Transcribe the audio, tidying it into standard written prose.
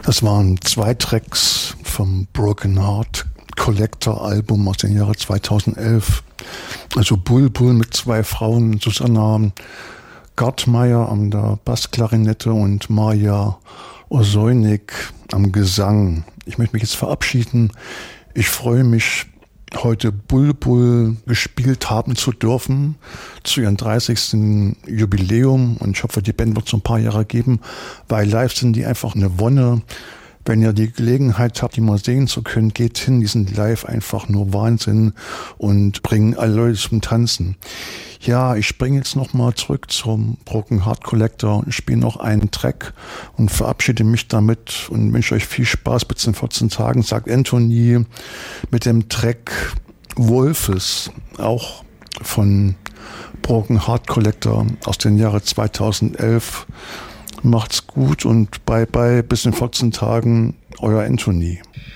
Das waren 2 Tracks vom Broken Heart Collector Album aus dem Jahre 2011. Also Bulbul mit 2 Frauen, Susanna Gartmeier an der Bassklarinette und Maja Osoinik am Gesang. Ich möchte mich jetzt verabschieden. Ich freue mich, heute Bulbul gespielt haben zu dürfen zu ihrem 30. Jubiläum, und ich hoffe, die Band wird es ein paar Jahre geben, weil live sind die einfach eine Wonne. Wenn ihr die Gelegenheit habt, die mal sehen zu können, geht hin, die sind live einfach nur Wahnsinn und bringen alle Leute zum Tanzen. Ja, ich springe jetzt nochmal zurück zum Broken Heart Collector und spiele noch einen Track und verabschiede mich damit und wünsche euch viel Spaß bis in 14 Tagen, sagt Anthony, mit dem Track Wolfes, auch von Broken Heart Collector aus dem Jahre 2011. Macht's gut und bye bye, bis in 14 Tagen, euer Anthony.